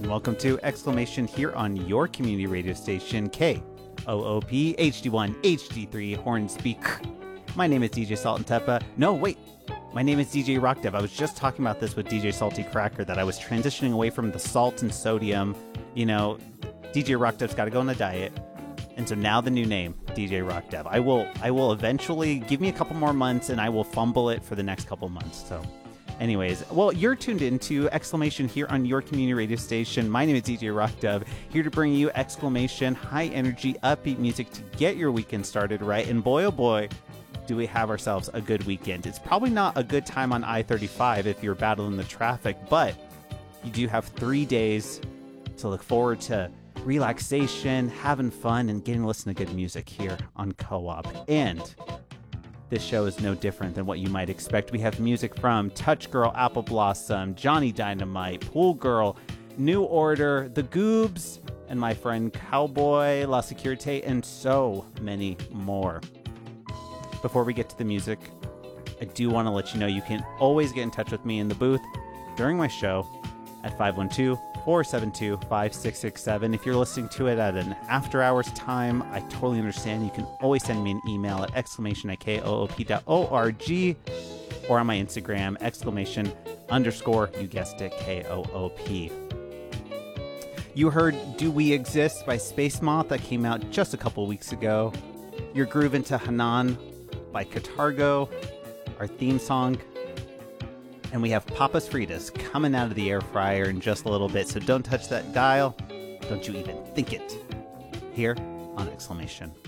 welcome to Exclamation here on your community radio station, KOOP HD1 HD3 Hornspeak. My name is DJ Salt and Teppa. No, wait. My name is DJ Rockdev. I was just talking about this with DJ Salty Cracker, that I was transitioning away from the salt and sodium. You know, DJ Rockdev's got to go on a diet. And so now the new name, DJ Rockdev. I will eventually, give me a couple more months and I will fumble it for the next couple months. So anyways, well, you're tuned into Exclamation here on your community radio station. My name is DJ Rockdev, here to bring you Exclamation, high energy, upbeat music to get your weekend started right. And boy, oh boy, do we have ourselves a good weekend. It's probably not a good time on I-35 if you're battling the traffic, but you do have 3 days to look forward to relaxation, having fun, and getting to listen to good music here on Co-op. And this show is no different than what you might expect. We have music from Touch Girl, Apple Blossom, Johnny Dynamite, Pool Girl, New Order, The Goobs, and my friend Cowboy, La Securite, and so many more. Before we get to the music, I do want to let you know you can always get in touch with me in the booth during my show at 512-472-5667. If you're listening to it at an after hours time, I totally understand. You can always send me an email at exclamation@koop.org or on my Instagram, exclamation_, you guessed it, KOOP. You heard Do We Exist by Space Moth that came out just a couple weeks ago. You're grooving to Hanan by Catargo, our theme song. And we have Papas Fritas coming out of the air fryer in just a little bit, so don't touch that dial. Don't you even think it. Here on Exclamation.